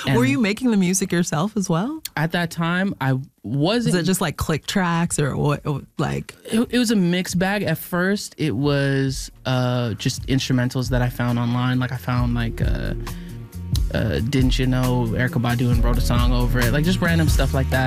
And Were you making the music yourself as well? at that time, I Was wasn't. it just like click tracks or what? Like, It was a mixed bag. At first, it was just instrumentals that I found online. Like I found like Didn't You Know, Erykah Badu, and wrote a song over it. Like just random stuff like that.